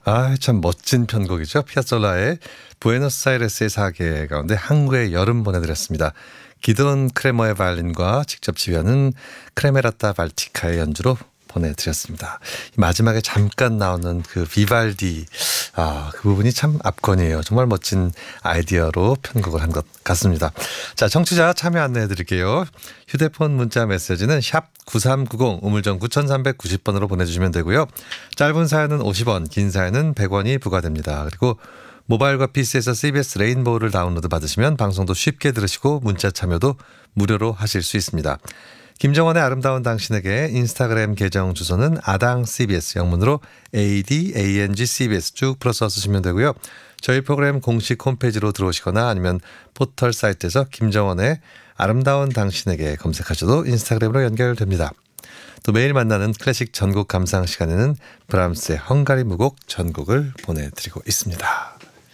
아, 참 멋진 편곡이죠. 피아솔라의 부에노스아이레스의 사계 가운데 항구의 여름 보내드렸습니다. 기돈 크레머의 바이올린과 직접 지휘하는 크레메라타 발티카의 연주로 보내드렸습니다. 마지막에 잠깐 나오는 그 비발디, 그 부분이 참 압권이에요. 정말 멋진 아이디어로 편곡을 한 것 같습니다. 자, 청취자 참여 안내해 드릴게요. 휴대폰 문자 메시지는 샵 9390 우물정 9390번으로 보내주시면 되고요. 짧은 사연은 50원, 긴 사연은 100원이 부과됩니다. 그리고 모바일과 PC에서 CBS 레인보우를 다운로드 받으시면 방송도 쉽게 들으시고 문자 참여도 무료로 하실 수 있습니다. 김정원의 아름다운 당신에게 인스타그램 계정 주소는 아당 CBS, 영문으로 ADANG CBS 쭉 풀어서 쓰시면 되고요. 저희 프로그램 공식 홈페이지로 들어오시거나 아니면 포털 사이트에서 김정원의 아름다운 당신에게 검색하셔도 인스타그램으로 연결됩니다. 또 매일 만나는 클래식 전곡 감상 시간에는 브람스의 헝가리 무곡 전곡을 보내드리고 있습니다.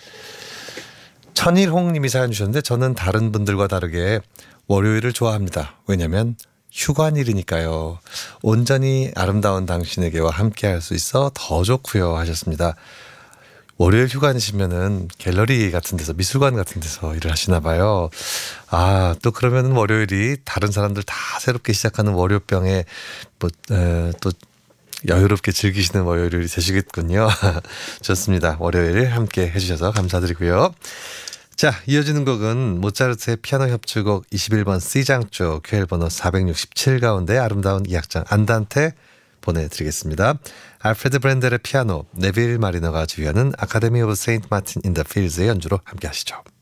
천일홍 님이 사연 주셨는데 저는 다른 분들과 다르게 월요일을 좋아합니다. 왜냐하면 휴관일이니까요. 온전히 아름다운 당신에게와 함께 할 수 있어 더 좋고요 하셨습니다. 월요일 휴관이시면은 갤러리 같은 데서, 미술관 같은 데서 일을 하시나 봐요. 또 그러면은 월요일이 다른 사람들 다 새롭게 시작하는 월요병에 또 여유롭게 즐기시는 월요일이 되시겠군요. 좋습니다. 월요일 함께 해주셔서 감사드리고요. 자, 이어지는 곡은 모차르트의 피아노 협주곡 21번 C장조 큐엘 번호 467 가운데 아름다운 이 악장 안단테 보내드리겠습니다. 알프레드 브렌델의 피아노, 네빌 마리너가 지휘하는 아카데미 오브 세인트 마틴 인 더 필즈의 연주로 함께 하시죠.